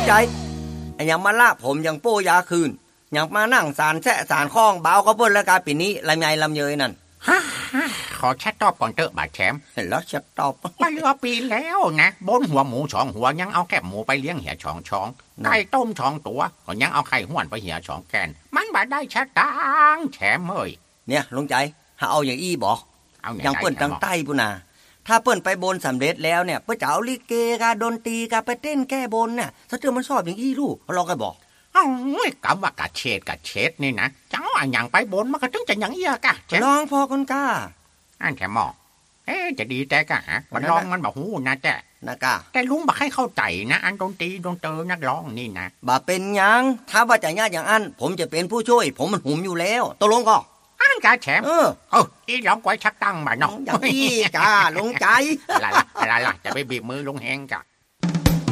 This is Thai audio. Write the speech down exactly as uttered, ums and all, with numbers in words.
ใจอย่างมาละผมอย่างโป้ยาคืนอย่างมานั่งสารแสะสารคล้องเบาก็เปิ้นแล้วกาปีนี้ลำไยลำเยยนั่นขอชัดตอบก่อนเถอะบาดแชมป์แล้วชัดตอบมาเรือปีแล้วนะบนหัวหมูสองหัวยังเอาแคบหมูไปเลี้ยงเหี่ยช่องช่องไก่ต้มช่องตัวก็ยังเอาไข่ห้วนไปเหี่ยช่องแกนมันบาดได้ชัดตังแชมป์เอ้ยเนี่ยลุงใจถ้าเอาอย่างอี้บอกอย่างเปิ้นตั้งใต้ปุนาถ้าเปิ้นไปบนสำเร็จแล้วเนี่ยเปิ้นจะเอาลิเกกาดนตรีกาไปเต้นแก้บนเนี่ยถ้าเจอมันชอบอย่างอี้ลูกลองกันบอกโอ้ยกำว่ากะเฉดกะเฉดนี่นะจังว่าอย่างไปบนมันก็ถึงจะอย่างเอี้ยกะลองพอคนกล้าอันแค่หมอเอ๊ะจะดีแต่กะฮะมันลองมันบอกหูนะแต่นะกะแต่ลุงบอกให้เข้าใจนะอันดนตรีดนเตอนักร้องนี่นะบ่เป็นยังถ้าว่าจะยากอย่างอันผมจะเป็นผู้ช่วยผมมันหุมอยู่แล้วตกลงก็อันกะแฉมเออเอออีร้องไว้ชักตั้งบ่เนาะอย่างนี้กะลุงใจอะไรล่ะอะไรล่ะจะไปบีบมือลุงแฮงกะ